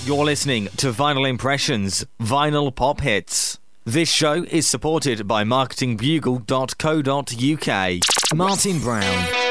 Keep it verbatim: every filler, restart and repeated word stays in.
You're listening to Vinyl Impressions, Vinyl Pop Hits. This show is supported by marketing bugle dot co dot uk. Martin Brown.